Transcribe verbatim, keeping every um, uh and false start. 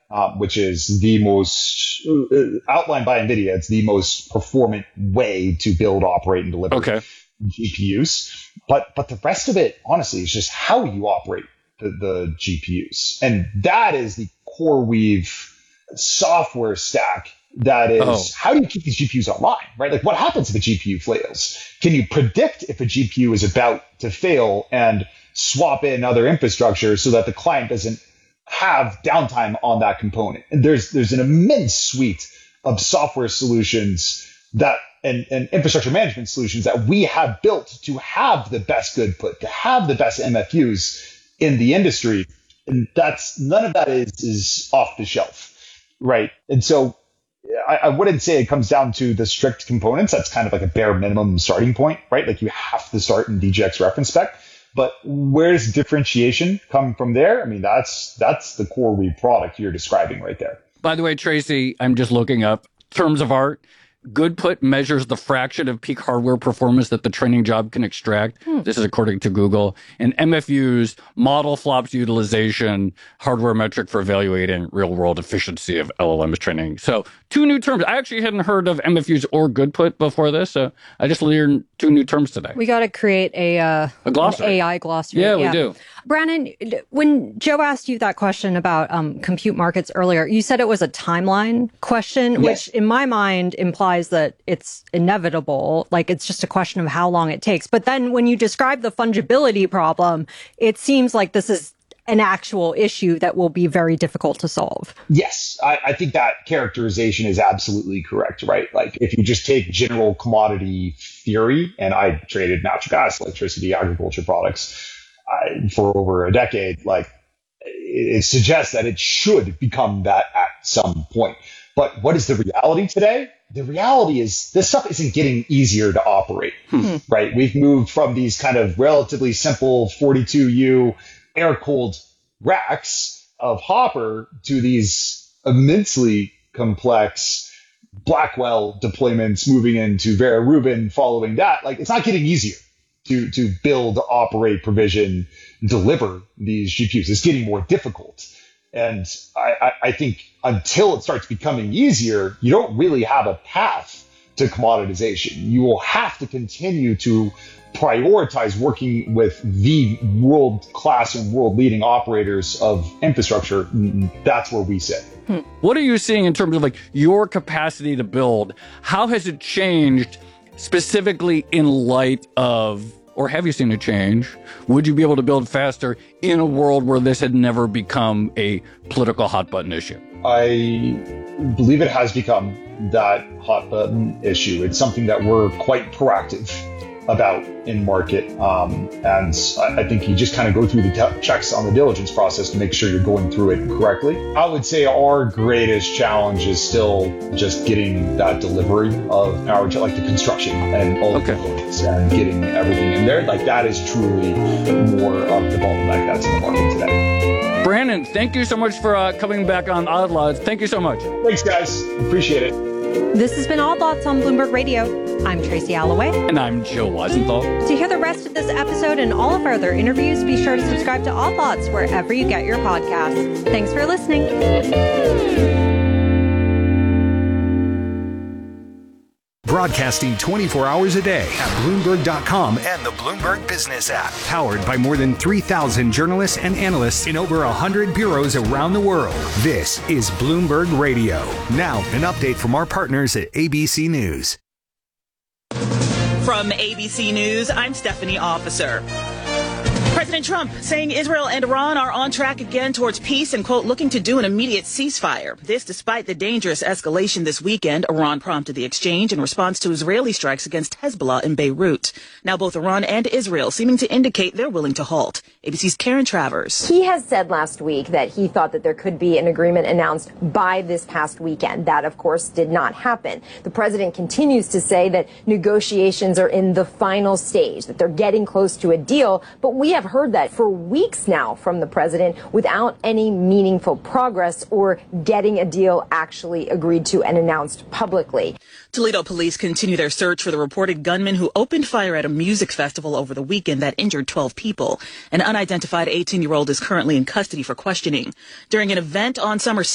um, which is the most uh, outlined by NVIDIA. It's the most performant way to build, operate, and deliver okay. G P Us. But but the rest of it, honestly, is just how you operate the, the G P Us, and that is the CoreWeave software stack. That is, oh. how do you keep these G P Us online, right? Like, what happens if a G P U fails? Can you predict if a G P U is about to fail and swap in other infrastructure so that the client doesn't have downtime on that component? And there's there's an immense suite of software solutions that and, and infrastructure management solutions that we have built to have the best good put, to have the best M F Us in the industry. And that's none of that is is off the shelf, right? And so I, I wouldn't say it comes down to the strict components. That's kind of like a bare minimum starting point, right? Like you have to start in D G X reference spec. But where's differentiation come from there? I mean, that's that's the CoreWeave product you're describing right there. By the way, Tracy, I'm just looking up terms of art. GoodPut measures the fraction of peak hardware performance that the training job can extract. Hmm. This is according to Google. And M F Us, model flops utilization, hardware metric for evaluating real-world efficiency of L L Ms training. So two new terms. I actually hadn't heard of M F Us or GoodPut before this, so I just learned two new terms today. We got to create a, uh, a glossary. An A I glossary. Yeah, yeah, we do. Brandon, when Joe asked you that question about um, compute markets earlier, you said it was a timeline question, yes. which in my mind implies that it's inevitable. Like it's just a question of how long it takes. But then when you describe the fungibility problem, it seems like this is an actual issue that will be very difficult to solve. Yes, I, I think that characterization is absolutely correct, right? Like if you just take general commodity theory, and I traded natural gas, electricity, agriculture products uh, for over a decade, like it, it suggests that it should become that at some point. But what is the reality today? The reality is this stuff isn't getting easier to operate, hmm. right? We've moved from these kind of relatively simple forty-two U air-cooled racks of Hopper to these immensely complex Blackwell deployments moving into Vera Rubin following that. Like, it's not getting easier to, to build, operate, provision, deliver these G P Us. It's getting more difficult. And I, I, I think until it starts becoming easier, you don't really have a path to commoditization. You will have to continue to prioritize working with the world-class and world-leading operators of infrastructure. That's where we sit. Hmm. What are you seeing in terms of like your capacity to build? How has it changed specifically in light of, or have you seen it change? Would you be able to build faster in a world where this had never become a political hot button issue? I believe it has become that hot button issue. It's something that we're quite proactive about in market. Um, and I, I think you just kind of go through the te- checks on the diligence process to make sure you're going through it correctly. I would say our greatest challenge is still just getting that delivery of our, like the construction and all okay. the components and getting everything in there. Like that is truly more of the bottleneck that's in the market today. Brandon, thank you so much for uh, coming back on Odd Lots. Thank you so much. Thanks, guys. Appreciate it. This has been Odd Lots on Bloomberg Radio. I'm Tracy Alloway. And I'm Joe Weisenthal. To hear the rest of this episode and all of our other interviews, be sure to subscribe to Odd Lots wherever you get your podcasts. Thanks for listening. Broadcasting twenty-four hours a day at Bloomberg dot com and the Bloomberg Business app. Powered by more than three thousand journalists and analysts in over one hundred bureaus around the world. This is Bloomberg Radio. Now, an update from our partners at A B C News. From A B C News, I'm Stephanie Officer. President Trump saying Israel and Iran are on track again towards peace and, quote, looking to do an immediate ceasefire. This despite the dangerous escalation this weekend. Iran prompted the exchange in response to Israeli strikes against Hezbollah in Beirut. Now both Iran and Israel seeming to indicate they're willing to halt. A B C's Karen Travers. He has said last week that he thought that there could be an agreement announced by this past weekend. That, of course, did not happen. The president continues to say that negotiations are in the final stage, that they're getting close to a deal. But we have heard that for weeks now from the president without any meaningful progress or getting a deal actually agreed to and announced publicly. Toledo police continue their search for the reported gunman who opened fire at a music festival over the weekend that injured twelve people. An unidentified eighteen-year-old is currently in custody for questioning. During an event on Summer